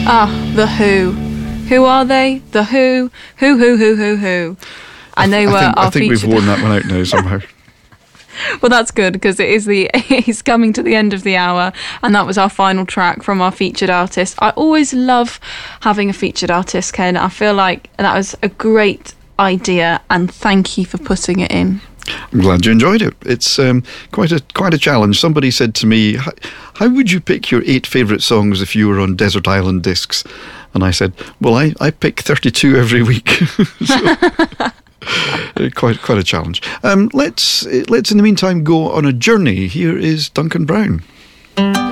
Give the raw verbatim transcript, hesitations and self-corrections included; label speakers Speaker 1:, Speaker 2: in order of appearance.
Speaker 1: Ah, The Who. Who are they? The Who. Who, who, who, who, who. And they
Speaker 2: I
Speaker 1: were
Speaker 2: think,
Speaker 1: our
Speaker 2: I think
Speaker 1: featured...
Speaker 2: we've worn that one out now somehow.
Speaker 1: Well, that's good, because it is the it's coming to the end of the hour, and that was our final track from our featured artist. I always love having a featured artist, Ken. I feel like that was a great idea, and thank you for putting it in.
Speaker 2: I'm glad you enjoyed it. It's um, quite a quite a challenge. Somebody said to me, how, how would you pick your eight favourite songs if you were on Desert Island Discs? And I said, well, I, I pick thirty-two every week. So, quite quite a challenge. Um, let's let's in the meantime go on a journey. Here is Duncan Brown.